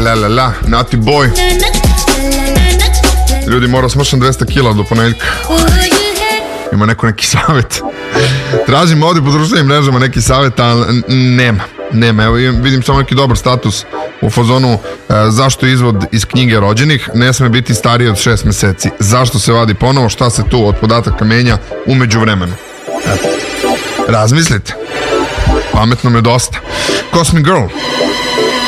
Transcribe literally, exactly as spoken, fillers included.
la la la, Naughty Boy. Ljudi, mora smršam dvesta kila do ponedeljka. Ima neko neki savjet. Tražim ovdje po društvenim mrežama neki savjet, ali nema. Nema, evo vidim samo neki dobar status u fazonu e, zašto izvod iz knjige rođenih ne sme biti stariji od šest meseci. Zašto se vadi ponovo, šta se tu od podataka menja umeđu vremenu. Eto. Razmislite. Pametno me dosta. Cosmic Girl.